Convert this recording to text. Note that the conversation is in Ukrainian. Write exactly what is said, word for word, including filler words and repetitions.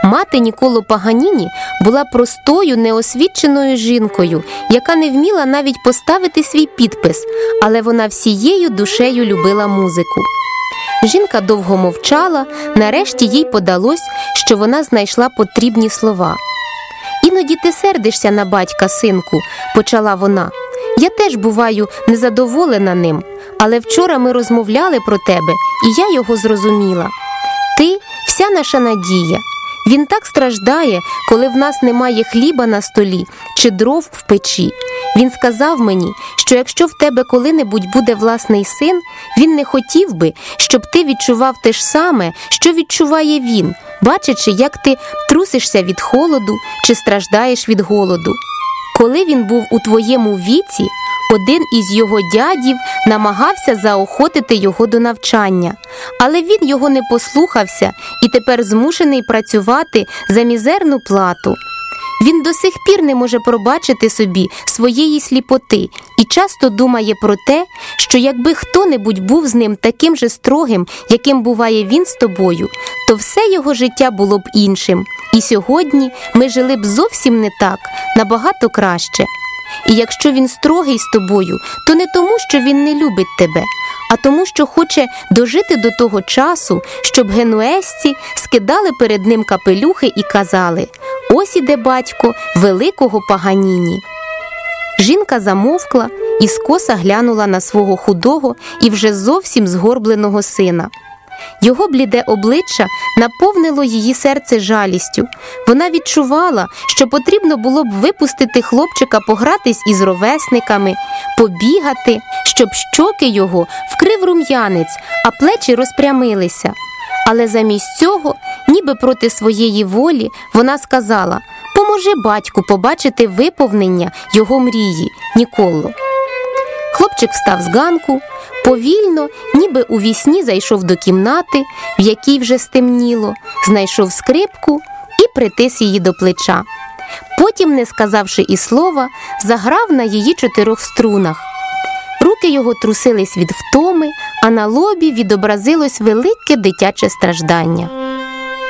Мати Ніколо Паганіні була простою, неосвіченою жінкою, яка не вміла навіть поставити свій підпис, але вона всією душею любила музику. Жінка довго мовчала, нарешті їй подалось, що вона знайшла потрібні слова. «Іноді ти сердишся на батька, синку», – почала вона. «Я теж буваю незадоволена ним, але вчора ми розмовляли про тебе, і я його зрозуміла. Ти – вся наша надія. Він так страждає, коли в нас немає хліба на столі чи дров в печі. Він сказав мені, що якщо в тебе коли-небудь буде власний син, він не хотів би, щоб ти відчував те ж саме, що відчуває він, бачачи, як ти трусишся від холоду чи страждаєш від голоду. Коли він був у твоєму віці, один із його дядів намагався заохотити його до навчання, але він його не послухався і тепер змушений працювати за мізерну плату. Він до сих пір не може пробачити собі своєї сліпоти і часто думає про те, що якби хто-небудь був з ним таким же строгим, яким буває він з тобою, то все його життя було б іншим. І сьогодні ми жили б зовсім не так, набагато краще. І якщо він строгий з тобою, то не тому, що він не любить тебе, а тому, що хоче дожити до того часу, щоб генуезці скидали перед ним капелюхи і казали: «Ось іде батько великого Паганіні». Жінка замовкла і скоса глянула на свого худого і вже зовсім згорбленого сина. Його бліде обличчя наповнило її серце жалістю. Вона відчувала, що потрібно було б випустити хлопчика погратись із ровесниками, побігати, щоб щоки його вкрив рум'янець, а плечі розпрямилися. Але замість цього, ніби проти своєї волі, вона сказала: «Поможи батьку побачити виповнення його мрії, Ніколо». Хлопчик встав з ганку, повільно, ніби у вісні зайшов до кімнати, в якій вже стемніло, знайшов скрипку і притис її до плеча. Потім, не сказавши і слова, заграв на її чотирьох струнах. Руки його трусились від втоми, а на лобі відобразилось велике дитяче страждання.